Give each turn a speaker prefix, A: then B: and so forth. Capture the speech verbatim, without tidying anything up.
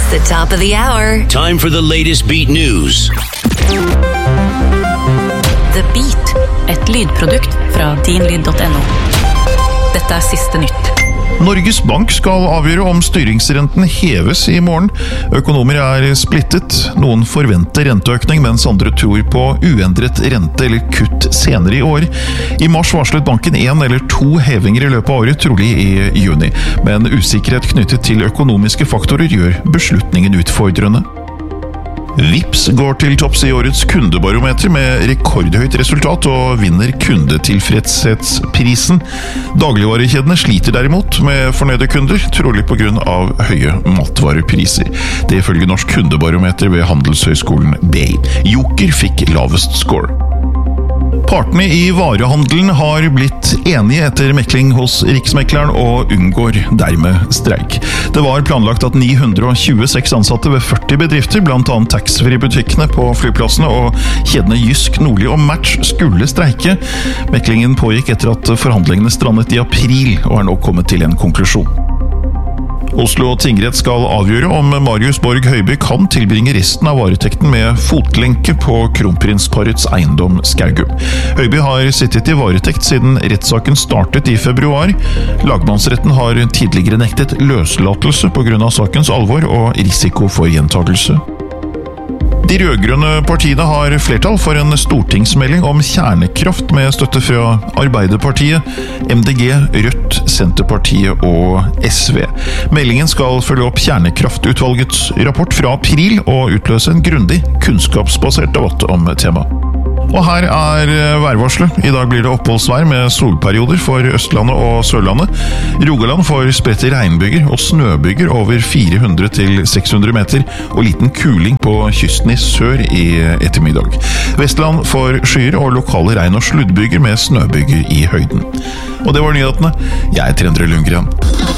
A: the top of the hour.
B: Time for the latest Beat News.
C: The Beat, et lydprodukt fra din lyd punktum no. Dette er siste nytt.
D: Norges Bank skal avgjøre om styringsrenten heves i morgen. Økonomer er splittet. Noen forventer renteøkning, mens andre tror på uendret rente eller kutt senere i år. I mars varslet banken en eller to hevinger i løpet av året, trolig i juni. Men usikkerhet knyttet til økonomiske faktorer gjør beslutningen utfordrende. Vipps går til topps i årets kundebarometer med rekordhøyt resultat og vinner kundetilfredshetsprisen. Dagligvarekjedene sliter derimot med fornøyde kunder, trolig på grunn av høye matvarepriser. Det ifølge Norsk kundebarometer ved Handelshøyskolen B I. Joker fikk lavest score. Partene i varehandelen har blitt enige etter mekling hos Riksmekleren og unngår dermed streik. Det var planlagt at ni hundre tjueseks ansatte ved førti bedrifter, blant annet taxfree-butikkene på flyplassene og kjedene Jysk, Nordli og Match, skulle streike. Meklingen pågikk etter at forhandlingene strandet i april og er nå kommet til en konklusjon. Oslo tingrett skal avgjøre om Marius Borg Høiby kan tilbringe resten av varetekten med fotlenke på kronprinsparets eiendom Skaugum. Høiby har sittet i varetekt siden rettssaken startet i februar. Lagmannsretten har tidligere nektet løslatelse på grunn av sakens alvor og risiko for gjentagelse. De rødgrønne partiene har flertall for en stortingsmelding om kjernekraft med støtte fra Arbeiderpartiet, M D G, Rødt, Senterpartiet og S V. Meldingen skal følge opp kjernekraftutvalgets rapport fra april og utløse en grundig, kunnskapsbasert debatt om temaet. Og her er værvarslet. I dag blir det oppholdsvær med solperioder for Østlandet og Sørlandet. Rogaland får spredte regnbyger og snøbyger over fire hundre til seks hundre meter, og liten kuling på kysten i sør i ettermiddag. Vestland får skyer og lokale regn- og sluddbyger med snøbyger i høyden. Og det var nyhetene. Jeg er Endre Lundgren.